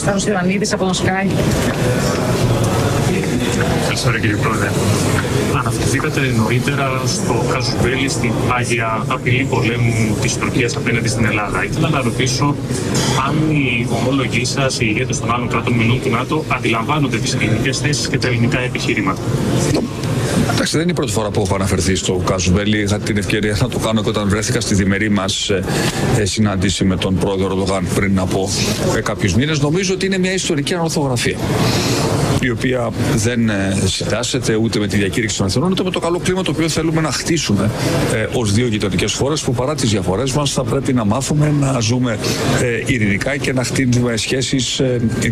Σταύρος Ιωαννίδης από τον Sky. Καλησπέρα κύριε Πρόεδρε. Αναφερθήκατε νωρίτερα στο casus belli, στην πάγια απειλή πολέμου της Τουρκίας απέναντι στην Ελλάδα. Ήθελα να ρωτήσω αν οι ομόλογοι σας, οι ηγέτες των άλλων κράτων μελών του ΝΑΤΟ, αντιλαμβάνονται τις ελληνικές θέσεις και τα ελληνικά επιχειρήματα. Εντάξει, δεν είναι η πρώτη φορά που έχω αναφερθεί στο casus belli. Είχα την ευκαιρία να το κάνω και όταν βρέθηκα στη διμερή μας συνάντηση με τον πρόεδρο Ερντογάν πριν από κάποιους μήνες. Νομίζω ότι είναι μια ιστορική ανορθογραφία, η οποία δεν συντάσσεται ούτε με τη διακήρυξη των Εθνών, ούτε με το καλό κλίμα το οποίο θέλουμε να χτίσουμε ως δύο γειτονικές χώρες που παρά τις διαφορές μας θα πρέπει να μάθουμε να ζούμε ειρηνικά και να χτίσουμε σχέσεις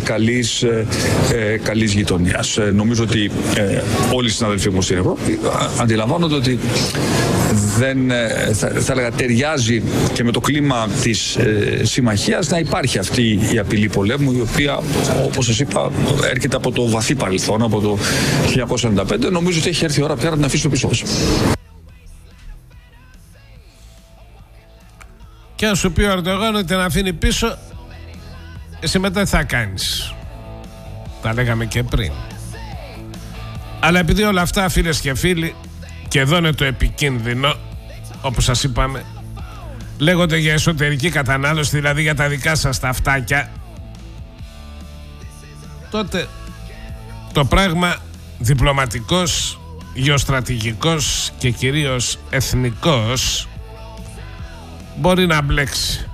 καλής γειτονίας. Νομίζω ότι όλοι οι συναδελφοί μου στην Ευρώπη αντιλαμβάνονται ότι δεν θα έλεγα ταιριάζει και με το κλίμα της συμμαχίας να υπάρχει αυτή η απειλή πολέμου, η οποία, όπως σας είπα, έρχεται από το βαθύ παρελθόν, από το 1995. Νομίζω ότι έχει έρθει η ώρα πια να την αφήσουμε πίσω μας. Και αν σου πει ο Ερντογάν ότι την αφήνει πίσω, εσύ μετά τι θα κάνεις? Τα λέγαμε και πριν. Αλλά επειδή όλα αυτά, φίλες και φίλοι, και εδώ είναι το επικίνδυνο, όπως σας είπαμε, λέγονται για εσωτερική κατανάλωση, δηλαδή για τα δικά σας τα αυτάκια, τότε το πράγμα διπλωματικός, γεωστρατηγικός και κυρίως εθνικός μπορεί να μπλέξει.